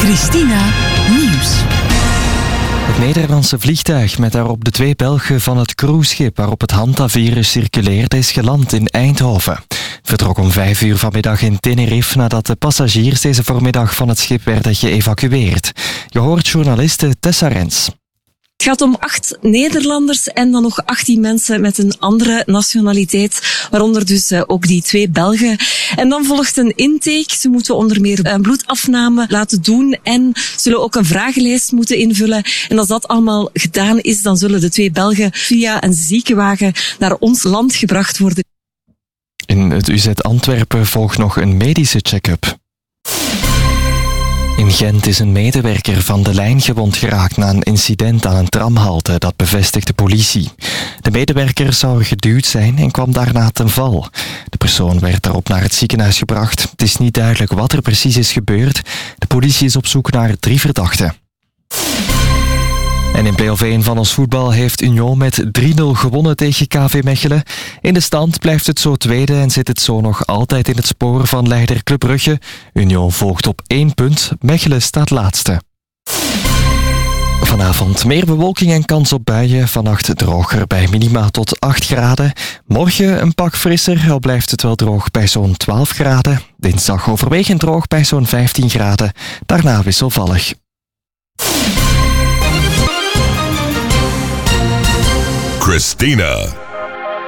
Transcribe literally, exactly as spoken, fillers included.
Christina Nieuws. Het Nederlandse vliegtuig met daarop de twee Belgen van het cruiseschip waarop het hantavirus circuleerde is geland in Eindhoven. Vertrok om vijf uur vanmiddag in Tenerife nadat de passagiers deze voormiddag van het schip werden geëvacueerd. Je hoort journaliste Tessa Rens. Het gaat om acht Nederlanders en dan nog achttien mensen met een andere nationaliteit, waaronder dus ook die twee Belgen. En dan volgt een intake. Ze moeten onder meer een bloedafname laten doen en zullen ook een vragenlijst moeten invullen. En als dat allemaal gedaan is, dan zullen de twee Belgen via een ziekenwagen naar ons land gebracht worden. In het U Z Antwerpen volgt nog een medische check-up. In Gent is een medewerker van de lijn gewond geraakt na een incident aan een tramhalte, dat bevestigt de politie. De medewerker zou geduwd zijn en kwam daarna ten val. De persoon werd daarop naar het ziekenhuis gebracht. Het is niet duidelijk wat er precies is gebeurd. De politie is op zoek naar drie verdachten. En in play-off één van ons voetbal heeft Union met drie nul gewonnen tegen K V Mechelen. In de stand blijft het zo tweede en zit het zo nog altijd in het spoor van leider Club Brugge. Union volgt op één punt, Mechelen staat laatste. Vanavond meer bewolking en kans op buien. Vannacht droger bij minima tot acht graden. Morgen een pak frisser, al blijft het wel droog bij zo'n twaalf graden. Dinsdag overwegend droog bij zo'n vijftien graden. Daarna wisselvallig. Christina